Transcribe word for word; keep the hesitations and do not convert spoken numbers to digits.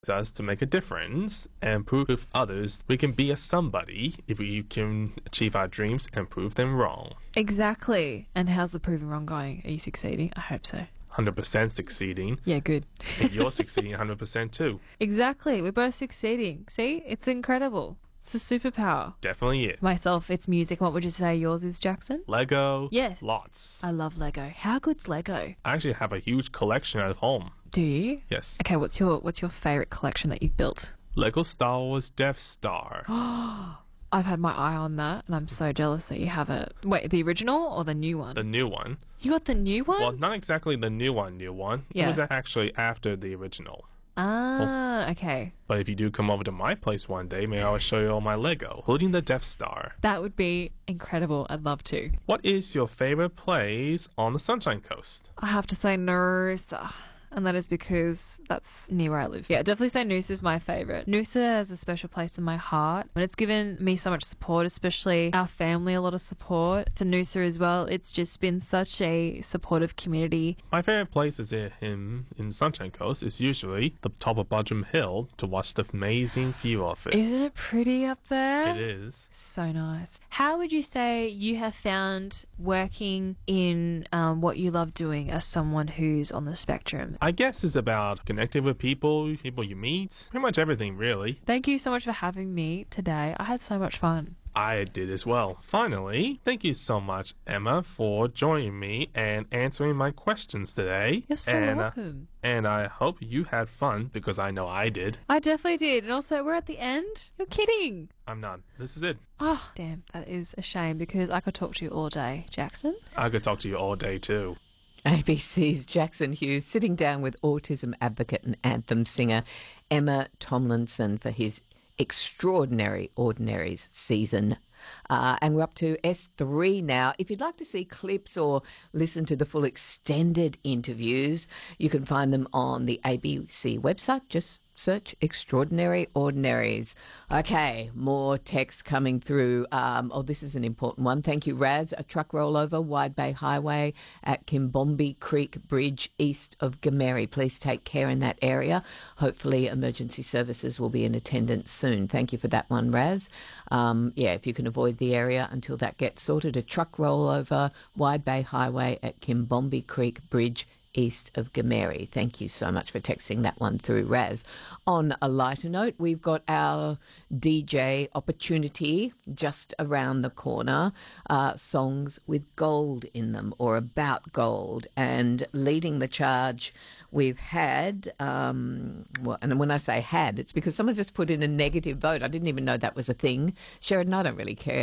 us to make a difference and prove with others we can be a somebody if we can achieve our dreams and prove them wrong. Exactly. And how's the proving wrong going? Are you succeeding? I hope so. one hundred percent succeeding. Yeah, good. And you're succeeding one hundred percent too. Exactly. We're both succeeding. See? It's incredible. It's a superpower. Definitely it. Myself, it's music. What would you say yours is, Jackson? Lego. Yes. Lots. I love Lego. How good's Lego? I actually have a huge collection at home. Do you? Yes. Okay, what's your what's your favourite collection that you've built? Lego Star Wars Death Star. I've had my eye on that, and I'm so jealous that you have it. Wait, the original or the new one? The new one. You got the new one? Well, not exactly the new one, new one. Yeah. It was actually after the original. Ah, okay. But if you do come over to my place one day, maybe I'll show you all my Lego, including the Death Star. That would be incredible. I'd love to. What is your favorite place on the Sunshine Coast? I have to say Noosa. And that is because that's near where I live. Yeah, definitely say Noosa is my favourite. Noosa has a special place in my heart. And it's given me so much support, especially our family a lot of support. To Noosa as well, it's just been such a supportive community. My favorite place is in, in, in Sunshine Coast is usually the top of Budgeon Hill to watch the amazing view of it. Is it pretty up there? It is. So nice. How would you say you have found working in um, what you love doing as someone who's on the spectrum? I guess it's about connecting with people, people you meet, pretty much everything really. Thank you so much for having me today. I had so much fun. I did as well. Finally, thank you so much, Emma, for joining me and answering my questions today. You're so and, welcome. Uh, and I hope you had fun because I know I did. I definitely did. And also, we're at the end. You're kidding. I'm not. This is it. Oh, damn. That is a shame because I could talk to you all day, Jackson. I could talk to you all day too. A B C's Jackson Hughes sitting down with autism advocate and anthem singer Emma Tomlinson for his Extraordinary Ordinaries season. Uh, and we're up to S three now. If you'd like to see clips or listen to the full extended interviews, you can find them on the A B C website. Just search Extraordinary Ordinaries. Okay, more text coming through. Um, oh, this is an important one. Thank you, Raz. A truck rollover, Wide Bay Highway at Kimbombi Creek Bridge east of Gameri. Please take care in that area. Hopefully emergency services will be in attendance soon. Thank you for that one, Raz. Um, yeah, if you can avoid the area until that gets sorted. A truck rollover, Wide Bay Highway at Kimbombi Creek Bridge east of Gameri. Thank you so much for texting that one through, Raz. On a lighter note, we've got our D J opportunity just around the corner. Uh, songs with gold in them or about gold. And leading the charge, we've had, um, well, and when I say had, it's because someone just put in a negative vote. I didn't even know that was a thing. Sheridan, I don't really care.